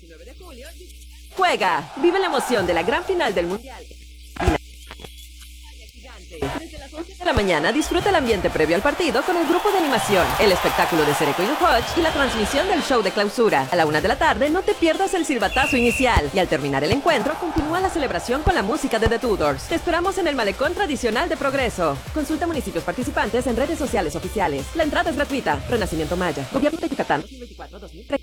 19 de julio. Juega, vive la emoción de la gran final del Mundial. Desde las 11 de la mañana disfruta el ambiente previo al partido con el grupo de animación, el espectáculo de Cereco y Hodge y la transmisión del show de clausura. A la 1 de la tarde no te pierdas el silbatazo inicial y al terminar el encuentro continúa la celebración con la música de The Tudors. Te esperamos en el Malecón Tradicional de Progreso. Consulta municipios participantes en redes sociales oficiales. La entrada es gratuita. Renacimiento Maya. Gobierno de Yucatán 2024-2030.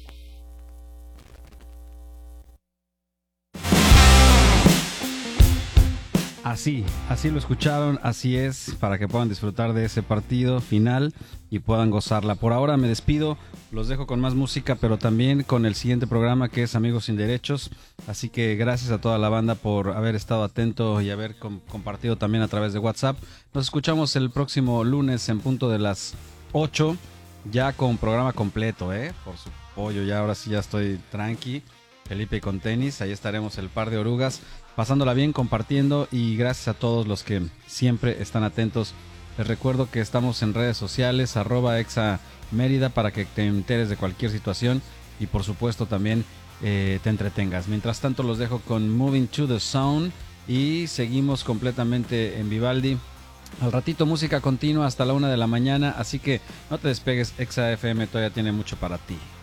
Así lo escucharon, así es, para que puedan disfrutar de ese partido final y puedan gozarla. Por ahora me despido, los dejo con más música, pero también con el siguiente programa que es Amigos sin Derechos. Así que gracias a toda la banda por haber estado atento y haber compartido también a través de WhatsApp. Nos escuchamos el próximo lunes en punto de las 8, ya con programa completo, por su pollo, ya ahora sí ya estoy tranqui. Felipe con tenis, ahí estaremos el par de orugas, pasándola bien, compartiendo y gracias a todos los que siempre están atentos. Les recuerdo que estamos en redes sociales, @examérida para que te enteres de cualquier situación y por supuesto también te entretengas. Mientras tanto los dejo con Moving to the Sound y seguimos completamente en Vivaldi. Al ratito música continua hasta la 1 de la mañana, así que no te despegues, Exa FM todavía tiene mucho para ti.